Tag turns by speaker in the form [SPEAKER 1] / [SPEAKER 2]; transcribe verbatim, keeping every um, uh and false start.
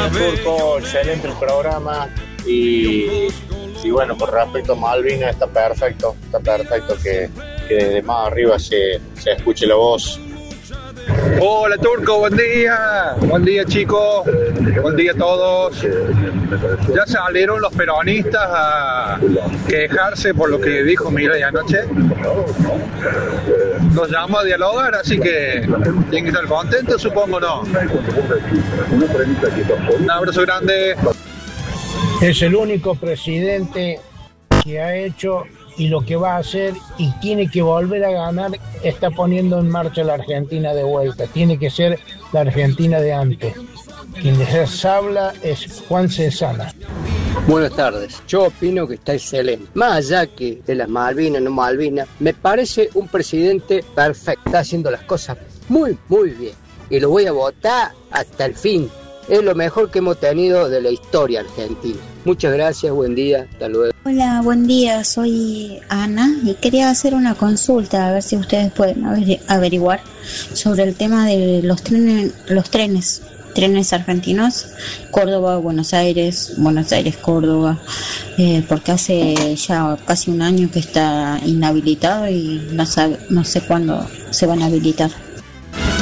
[SPEAKER 1] Buenas, Turco, excelente el programa y, y bueno, con respecto a Malvinas está perfecto, está perfecto que, que desde más arriba se, se escuche la voz.
[SPEAKER 2] Hola Turco, buen día, buen día chicos, buen día a todos. Ya salieron los peronistas a quejarse por lo que dijo Milei anoche. Los llamo a dialogar, así que tienen que estar contentos, supongo, ¿no? Un abrazo grande.
[SPEAKER 3] Es el único presidente que ha hecho y lo que va a hacer y tiene que volver a ganar, está poniendo en marcha la Argentina de vuelta. Tiene que ser la Argentina de antes. Quien les habla es Juan Cesana.
[SPEAKER 4] Buenas tardes, yo opino que está excelente. Más allá que de las Malvinas, no Malvinas, me parece un presidente perfecto. Está haciendo las cosas muy, muy bien. Y lo voy a votar hasta el fin. Es lo mejor que hemos tenido de la historia argentina. Muchas gracias, buen día, hasta luego.
[SPEAKER 5] Hola, buen día, soy Ana y quería hacer una consulta a ver si ustedes pueden averiguar sobre el tema de los trenes, los trenes, trenes argentinos, Córdoba, Buenos Aires, Buenos Aires, Córdoba, eh, porque hace ya casi un año que está inhabilitado y no sabe, no sé cuándo se van a habilitar.